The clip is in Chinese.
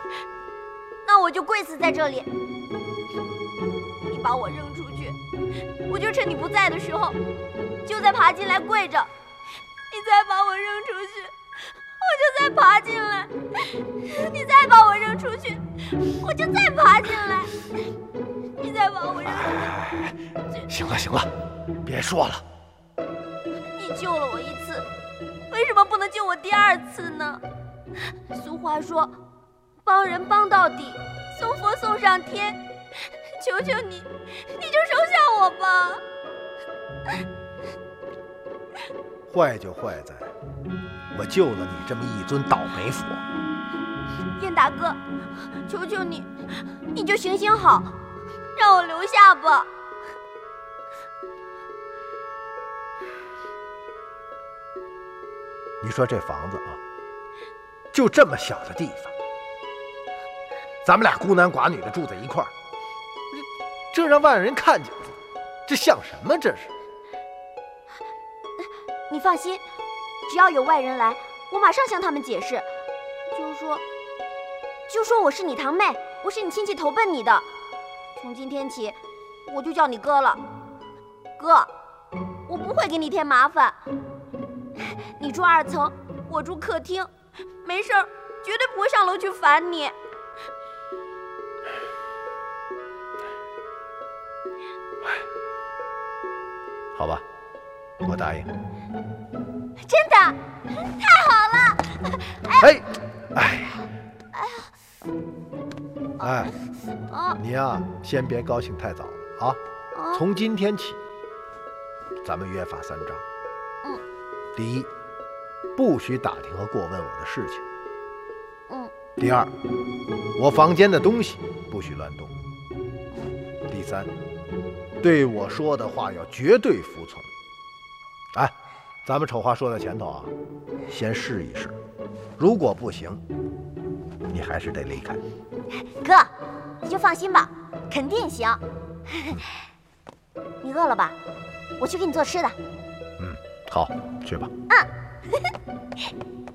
那我就跪死在这里。你把我扔出去，我就趁你不在的时候，就再爬进来跪着。你再把我扔出去，我就再爬进来。你再把我扔出去，我就再爬进来。你再把我扔出去。 行了行了，别说了。 你救了我一次，为什么不能救我第二次呢？俗话说，帮人帮到底，送佛送上天。求求你，你就收下我吧。 坏就坏在，我救了你这么一尊倒霉佛。 燕大哥，求求你，你就行行好，让我留下吧。 你说这房子啊，就这么小的地方，咱们俩孤男寡女的住在一块儿，这让外人看见，这像什么？这是？ 你放心，只要有外人来，我马上向他们解释，就说我是你堂妹，我是你亲戚投奔你的。从今天起，我就叫你哥了。哥，我不会给你添麻烦。你住2层，我住客厅，没事儿，绝对不会上楼去烦你。 好吧，我答应。 真的，太好了！ 你呀，先别高兴太早了啊。从今天起，咱们约法3章。第一，不许打听和过问我的事情。第二，我房间的东西不许乱动。第三，对我说的话要绝对服从。哎，咱们丑话说在前头啊，先试一试，如果不行，你还是得离开。 哥，你就放心吧，肯定行。你饿了吧？我去给你做吃的。 好，去吧。